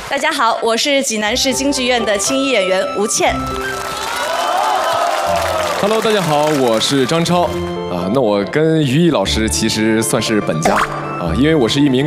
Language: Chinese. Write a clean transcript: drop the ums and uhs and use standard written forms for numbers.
大家好，我是济南市京剧院的青衣演员吴倩。 Hello， 大家好，我是张超。那我跟于毅老师其实算是本家啊，因为我是一名